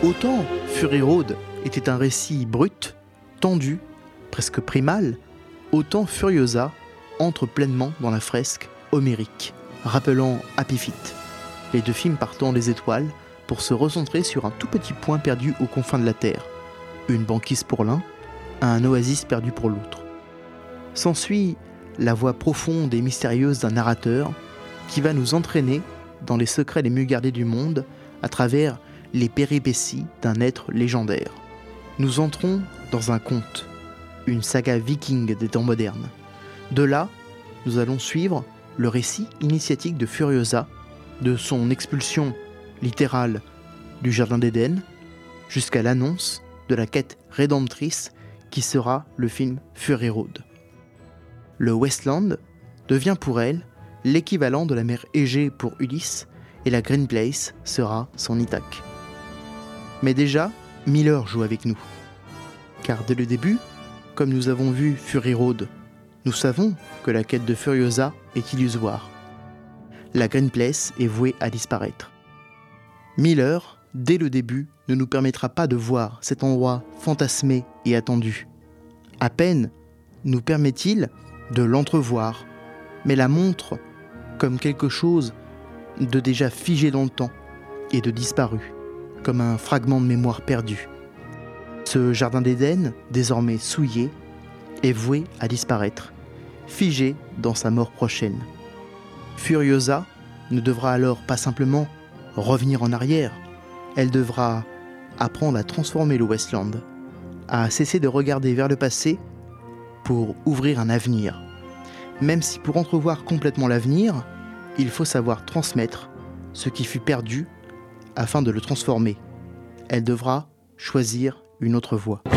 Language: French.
Autant Fury Road était un récit brut, tendu, presque primal, autant Furiosa entre pleinement dans la fresque homérique, rappelant Happy Feet, les deux films partant des étoiles pour se recentrer sur un tout petit point perdu aux confins de la Terre, une banquise pour l'un, un oasis perdu pour l'autre. S'ensuit la voix profonde et mystérieuse d'un narrateur qui va nous entraîner dans les secrets les mieux gardés du monde à travers les péripéties d'un être légendaire. Nous entrons dans un conte, une saga viking des temps modernes. De là, nous allons suivre le récit initiatique de Furiosa, de son expulsion littérale du Jardin d'Éden, jusqu'à l'annonce de la quête rédemptrice qui sera le film Fury Road. Le Westland devient pour elle l'équivalent de la mer Égée pour Ulysse, et la Green Place sera son Ithaque. Mais déjà, Miller joue avec nous. Car dès le début, comme nous avons vu Fury Road, nous savons que la quête de Furiosa est illusoire. La Green Place est vouée à disparaître. Miller, dès le début, ne nous permettra pas de voir cet endroit fantasmé et attendu. À peine nous permet-il de l'entrevoir, mais la montre comme quelque chose de déjà figé dans le temps et de disparu, comme un fragment de mémoire perdu. Ce jardin d'Éden, désormais souillé, est voué à disparaître, figé dans sa mort prochaine. Furiosa ne devra alors pas simplement revenir en arrière, elle devra apprendre à transformer le Westland, à cesser de regarder vers le passé pour ouvrir un avenir. Même si pour entrevoir complètement l'avenir, il faut savoir transmettre ce qui fut perdu afin de le transformer. Elle devra choisir une autre voie.